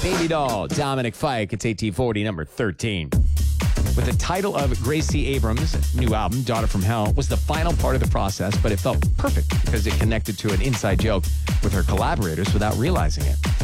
Baby Doll, Dominic Fike. It's AT40, number 13. With the title of Gracie Abrams' new album, Daughter from Hell, was the final part of the process, but it felt perfect because it connected to an inside joke with her collaborators without realizing it.